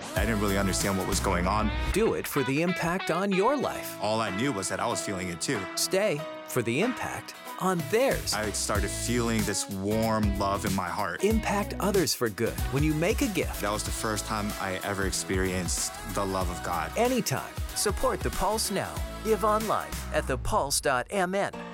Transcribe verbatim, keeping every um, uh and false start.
I didn't really understand what was going on. Do it for the impact on your life. All I knew was that I was feeling it too. Stay for the impact on theirs. I started feeling this warm love in my heart. Impact others for good when you make a gift. That was the first time I ever experienced the love of God. Anytime. Support The Pulse now. Give online at the pulse dot m n.